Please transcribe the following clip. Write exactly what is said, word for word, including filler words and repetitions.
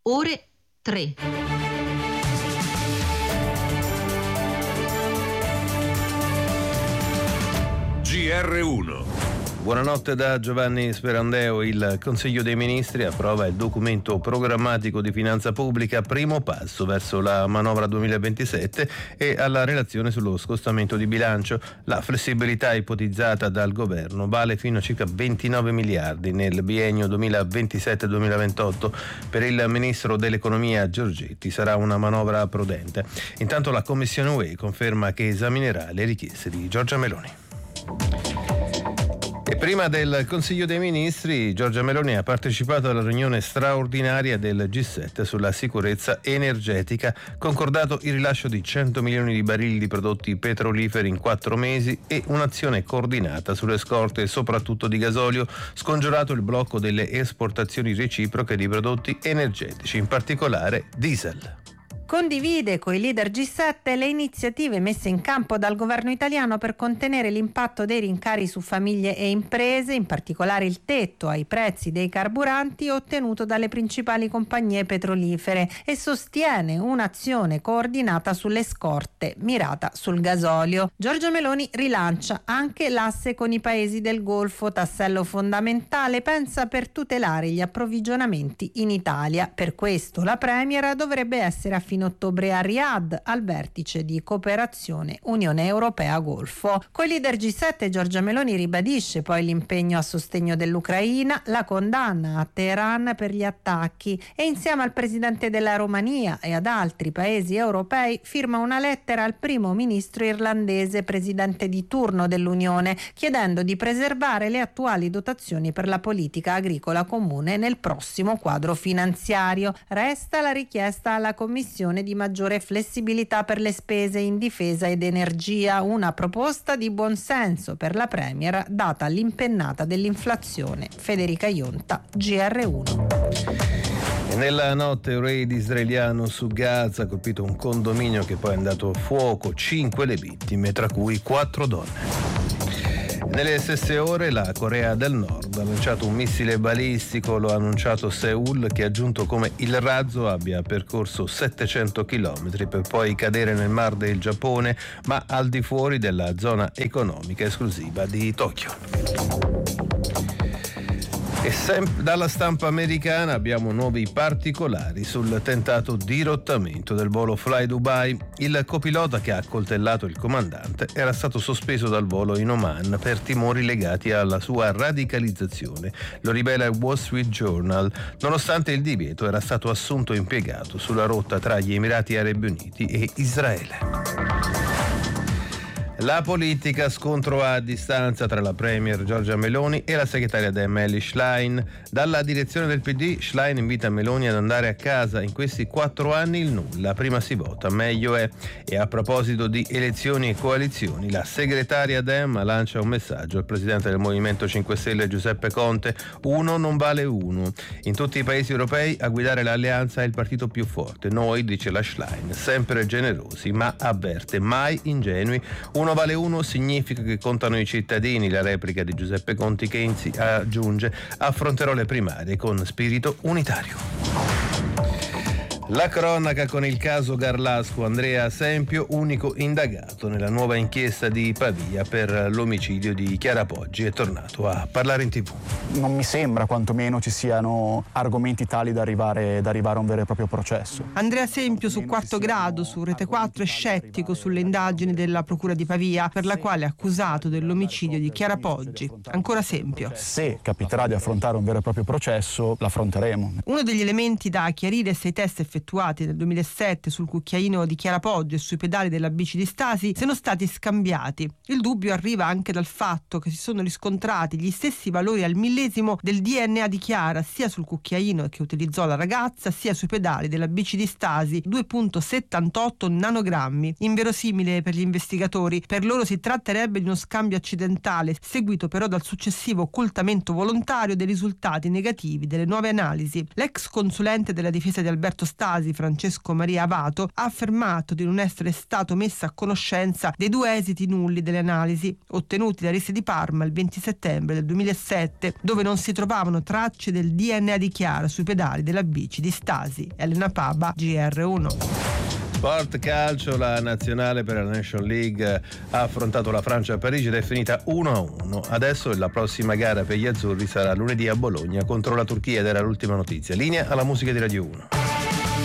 ore tre. G R uno. Buonanotte da Giovanni Sperandeo. Il Consiglio dei Ministri approva il documento programmatico di finanza pubblica, primo passo verso la manovra duemilaventisette e alla relazione sullo scostamento di bilancio. La flessibilità ipotizzata dal governo vale fino a circa ventinove miliardi nel biennio duemilaventisette duemilaventotto. Per il ministro dell'economia Giorgetti sarà una manovra prudente. Intanto la Commissione U E conferma che esaminerà le richieste di Giorgia Meloni. E prima del Consiglio dei Ministri, Giorgia Meloni ha partecipato alla riunione straordinaria del G sette sulla sicurezza energetica, concordato il rilascio di cento milioni di barili di prodotti petroliferi in quattro mesi e un'azione coordinata sulle scorte, soprattutto di gasolio, scongiurato il blocco delle esportazioni reciproche di prodotti energetici, in particolare diesel. Condivide coi leader G sette le iniziative messe in campo dal governo italiano per contenere l'impatto dei rincari su famiglie e imprese, in particolare il tetto ai prezzi dei carburanti ottenuto dalle principali compagnie petrolifere, e sostiene un'azione coordinata sulle scorte mirata sul gasolio. Giorgia Meloni rilancia anche l'asse con i paesi del Golfo, tassello fondamentale, pensa, per tutelare gli approvvigionamenti in Italia. Per questo la Premier dovrebbe essere a fine ottobre a Riyadh al vertice di cooperazione Unione Europea-Golfo. Coi leader G sette Giorgia Meloni ribadisce poi l'impegno a sostegno dell'Ucraina, la condanna a Teheran per gli attacchi e insieme al presidente della Romania e ad altri paesi europei firma una lettera al primo ministro irlandese, presidente di turno dell'Unione, chiedendo di preservare le attuali dotazioni per la politica agricola comune nel prossimo quadro finanziario. Resta la richiesta alla Commissione di maggiore flessibilità per le spese in difesa ed energia, una proposta di buonsenso per la Premier data l'impennata dell'inflazione. Federica Ionta, G R uno. E nella notte un raid israeliano su Gaza ha colpito un condominio che poi è andato a fuoco, cinque le vittime, tra cui quattro donne. Nelle stesse ore la Corea del Nord ha lanciato un missile balistico, lo ha annunciato Seoul, che ha aggiunto come il razzo abbia percorso settecento chilometri per poi cadere nel Mar del Giappone, ma al di fuori della zona economica esclusiva di Tokyo. E sempre dalla stampa americana abbiamo nuovi particolari sul tentato dirottamento del volo Fly Dubai. Il copilota che ha accoltellato il comandante era stato sospeso dal volo in Oman per timori legati alla sua radicalizzazione, lo rivela il Wall Street Journal, nonostante il divieto era stato assunto e impiegato sulla rotta tra gli Emirati Arabi Uniti e Israele. La politica, scontro a distanza tra la Premier Giorgia Meloni e la segretaria Dem Elly Schlein. Dalla direzione del P D, Schlein invita Meloni ad andare a casa. In questi quattro anni il nulla, prima si vota, meglio è. E a proposito di elezioni e coalizioni, la segretaria Dem lancia un messaggio al presidente del Movimento cinque Stelle Giuseppe Conte: uno non vale uno. In tutti i paesi europei a guidare l'alleanza è il partito più forte. Noi, dice la Schlein, sempre generosi, ma avverte, mai ingenui. Uno vale uno significa che contano i cittadini, la replica di Giuseppe Conte, che insi- aggiunge: affronterò le primarie con spirito unitario. La cronaca con il caso Garlasco. Andrea Sempio, unico indagato nella nuova inchiesta di Pavia per l'omicidio di Chiara Poggi, è tornato a parlare in tv. Non mi sembra quantomeno ci siano argomenti tali da arrivare, da arrivare a un vero e proprio processo. Andrea Sempio su Quarto Grado, su Rete quattro, è scettico sulle indagini della Procura di Pavia, per la quale è accusato dell'omicidio di Chiara Poggi. Ancora Sempio. Se capiterà di affrontare un vero e proprio processo, l'affronteremo. Uno degli elementi da chiarire è se i test effettuati nel duemilasette sul cucchiaino di Chiara Poggi e sui pedali della bici di Stasi siano stati scambiati. Il dubbio arriva anche dal fatto che si sono riscontrati gli stessi valori al millesimo del D N A di Chiara, sia sul cucchiaino che utilizzò la ragazza, sia sui pedali della bici di Stasi, due virgola settantotto nanogrammi. Inverosimile per gli investigatori, per loro si tratterebbe di uno scambio accidentale, seguito però dal successivo occultamento volontario dei risultati negativi delle nuove analisi. L'ex consulente della difesa di Alberto Stasi, Stasi, Francesco Maria Avato, ha affermato di non essere stato messo a conoscenza dei due esiti nulli delle analisi ottenuti da Risse di Parma il venti settembre del duemilasette, dove non si trovavano tracce del D N A di Chiara sui pedali della bici di Stasi. Elena Paba, G R uno. Sport calcio, la nazionale per la Nation League ha affrontato la Francia a Parigi ed è finita uno a uno. Adesso la prossima gara per gli azzurri sarà lunedì a Bologna contro la Turchia ed era l'ultima notizia. Linea alla musica di Radio uno.